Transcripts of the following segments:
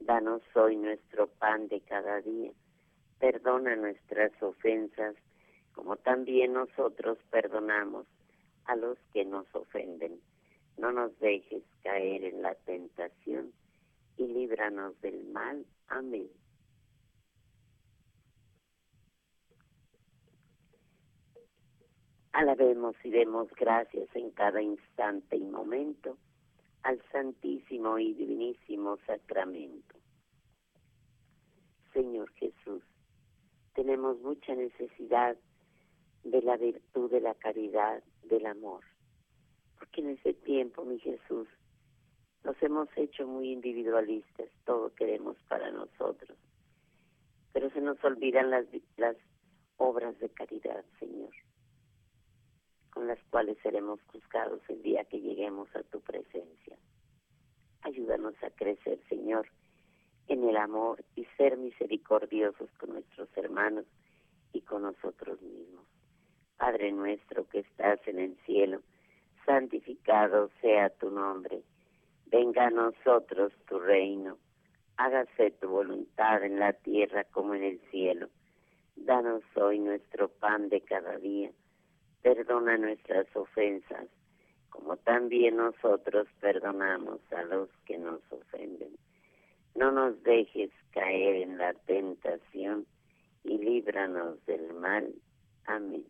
Danos hoy nuestro pan de cada día. Perdona nuestras ofensas, como también nosotros perdonamos a los que nos ofenden. No nos dejes caer en la tentación y líbranos del mal. Amén. Alabemos y demos gracias en cada instante y momento al Santísimo y Divinísimo Sacramento. Señor Jesús, tenemos mucha necesidad de la virtud de la caridad, del amor, porque en ese tiempo, mi Jesús, nos hemos hecho muy individualistas, todo queremos para nosotros, pero se nos olvidan las obras de caridad, Señor, con las cuales seremos juzgados el día que lleguemos a tu presencia. Ayúdanos a crecer, Señor, en el amor y ser misericordiosos con nuestros hermanos y con nosotros mismos. Padre nuestro que estás en el cielo, santificado sea tu nombre. Venga a nosotros tu reino. Hágase tu voluntad en la tierra como en el cielo. Danos hoy nuestro pan de cada día. Perdona nuestras ofensas, como también nosotros perdonamos a los que nos ofenden. No nos dejes caer en la tentación y líbranos del mal. Amén.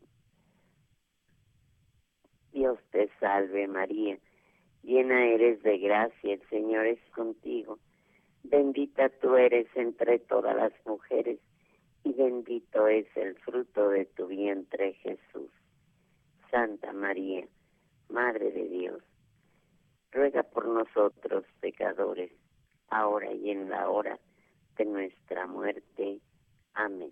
Dios te salve María, llena eres de gracia, el Señor es contigo. Bendita tú eres entre todas las mujeres y bendito es el fruto de tu vientre, Jesús. Santa María, Madre de Dios, ruega por nosotros pecadores, ahora y en la hora de nuestra muerte. Amén.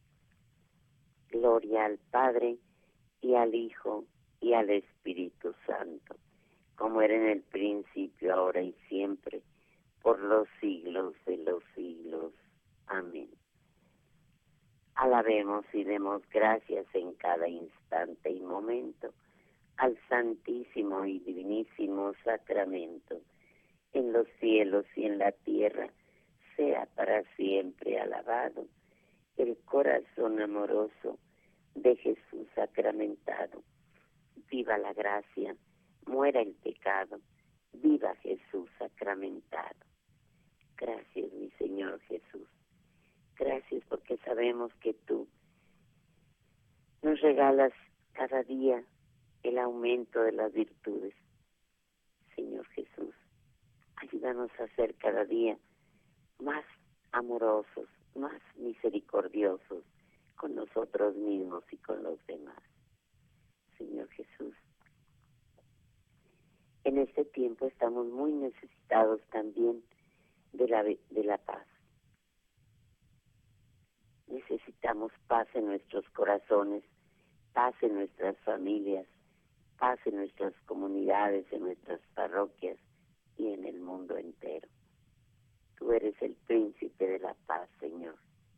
Gloria al Padre, y al Hijo, y al Espíritu Santo, como era en el principio, ahora y siempre, por los siglos de los siglos. Amén. Alabemos y demos gracias en cada instante y momento al Santísimo y Divinísimo Sacramento, en los cielos y en la tierra, sea para siempre alabado el corazón amoroso de Jesús sacramentado. Viva la gracia, muera el pecado, viva Jesús sacramentado. Gracias, mi Señor Jesús. Gracias porque sabemos que tú nos regalas cada día el aumento de las virtudes. Señor Jesús, ayúdanos a ser cada día más amorosos, más misericordiosos con nosotros mismos y con los demás. Señor Jesús, en este tiempo estamos muy necesitados también de la paz. Necesitamos paz en nuestros corazones, paz en nuestras familias, paz en nuestras comunidades, en nuestras parroquias y en el mundo entero. Tú eres el príncipe de la paz, Señor.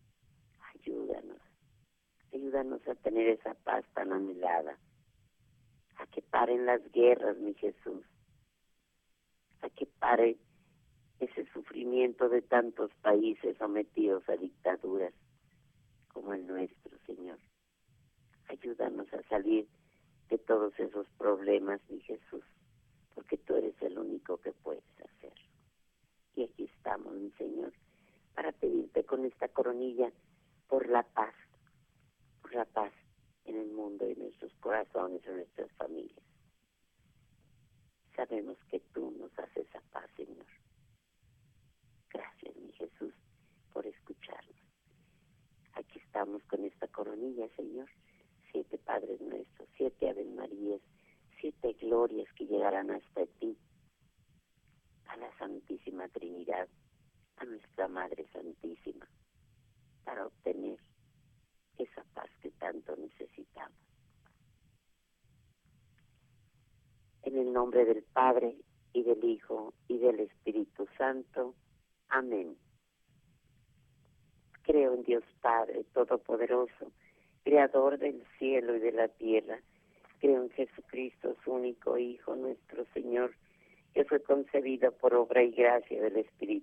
Ayúdanos a tener esa paz tan anhelada, a que paren las guerras, mi Jesús, a que pare ese sufrimiento de tantos países sometidos a dictaduras como el nuestro, Señor. Ayúdanos a salir de todos esos problemas, mi Jesús, porque tú eres el único que puedes hacerlo. Y aquí estamos, mi Señor, para pedirte con esta coronilla por la paz en el mundo, en nuestros corazones, en nuestras familias. Sabemos que tú nos haces esa paz, Señor. Gracias, mi Jesús, por escucharnos. Aquí estamos con esta coronilla, Señor. 7 Padres Nuestros, 7 Ave Marías, 7 glorias que llegarán hasta ti, a la Santísima Trinidad, a nuestra Madre Santísima, para obtener esa paz que tanto necesitamos. En el nombre del Padre, y del Hijo, y del Espíritu Santo. Amén. Creo en Dios Padre Todopoderoso, Creador del cielo y de la tierra. Creo en Jesucristo, su único Hijo, nuestro Señor, que fue concebido por obra y gracia del Espíritu